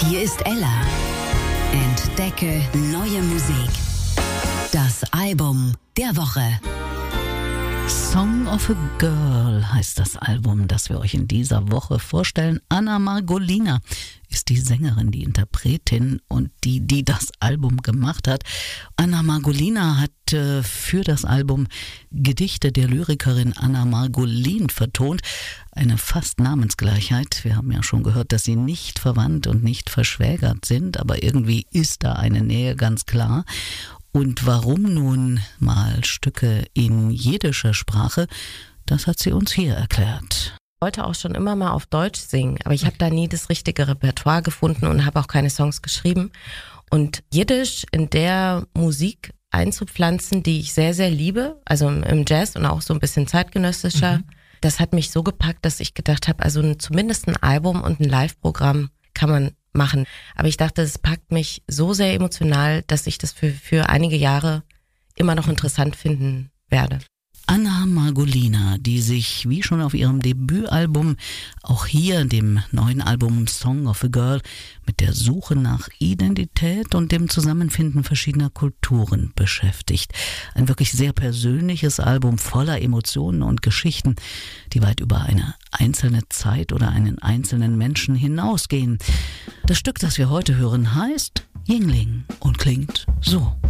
Hier ist Ella. Entdecke neue Musik. Das Album der Woche. Song of a Girl heißt das Album, das wir euch in dieser Woche vorstellen. Anna Margolina ist die Sängerin, die Interpretin und die das Album gemacht hat. Anna Margolina hat für das Album Gedichte der Lyrikerin Anna Margolin vertont. Eine fast Namensgleichheit. Wir haben ja schon gehört, dass sie nicht verwandt und nicht verschwägert sind, aber irgendwie ist da eine Nähe ganz klar. Und warum nun mal Stücke in jiddischer Sprache, das hat sie uns hier erklärt. Ich wollte auch schon immer mal auf Deutsch singen, aber ich habe da nie das richtige Repertoire gefunden und habe auch keine Songs geschrieben. Und Jiddisch in der Musik einzupflanzen, die ich sehr, sehr liebe, also im Jazz und auch so ein bisschen zeitgenössischer, das hat mich so gepackt, dass ich gedacht habe, also zumindest ein Album und ein Live-Programm kann man machen. Aber ich dachte, es packt mich so sehr emotional, dass ich das für einige Jahre immer noch interessant finden werde. Anna Margolina, die sich wie schon auf ihrem Debütalbum, auch hier dem neuen Album Song of a Girl, mit der Suche nach Identität und dem Zusammenfinden verschiedener Kulturen beschäftigt. Ein wirklich sehr persönliches Album voller Emotionen und Geschichten, die weit über eine einzelne Zeit oder einen einzelnen Menschen hinausgehen. Das Stück, das wir heute hören, heißt Yingling und klingt so.